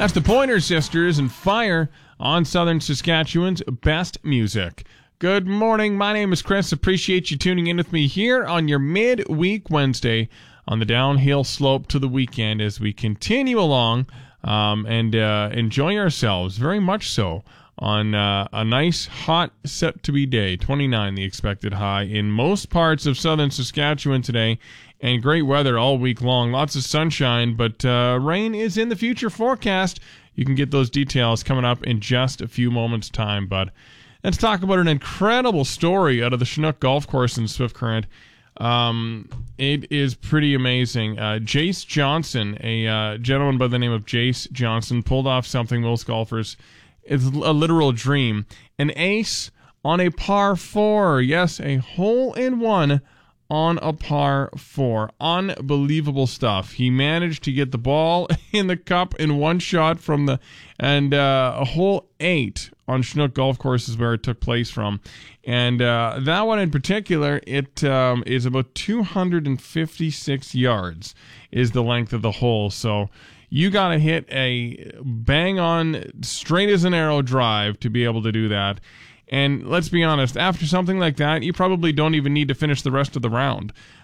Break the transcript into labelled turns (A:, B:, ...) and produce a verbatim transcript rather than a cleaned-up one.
A: That's the Pointer Sisters and Fire on Southern Saskatchewan's best music. Good morning. My name is Chris. Appreciate you tuning in with me here on your midweek Wednesday on the downhill slope to the weekend as we continue along um, and uh, enjoy ourselves, very much so, on uh, a nice, hot, set-to-be day. twenty-nine the expected high in most parts of southern Saskatchewan today, and great weather all week long. Lots of sunshine, but uh, rain is in the future forecast. You can get those details coming up in just a few moments' time, but let's talk about an incredible story out of the Chinook Golf Course in Swift Current. Um, it is pretty amazing. Uh, Jace Johnson, a uh, gentleman by the name of Jace Johnson, pulled off something most golfers, it's a literal dream. An ace on a par four. Yes, a hole-in-one on a par four. Unbelievable stuff. He managed to get the ball in the cup in one shot from the, and uh, a hole eight on Chinook Golf Course is where it took place from. And uh, that one in particular, it um, is about two hundred fifty-six yards is the length of the hole. So you got to hit a bang-on, straight as an arrow drive to be able to do that. And let's be honest, after something like that, you probably don't even need to finish the rest of the round.